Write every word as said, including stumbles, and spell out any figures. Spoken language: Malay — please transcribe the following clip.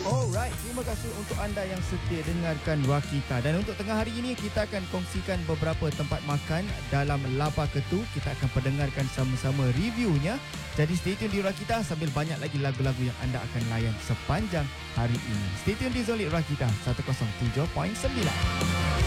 Alright, terima kasih untuk anda yang setia dengarkan Rakita. Dan untuk tengah hari ini, kita akan kongsikan beberapa tempat makan dalam Lapa Ketu. Kita akan pendengarkan sama-sama reviewnya. Jadi stay tune di Rakita sambil banyak lagi lagu-lagu yang anda akan layan sepanjang hari ini. Stay tune di Zolit Rakita seratus tujuh perpuluhan sembilan.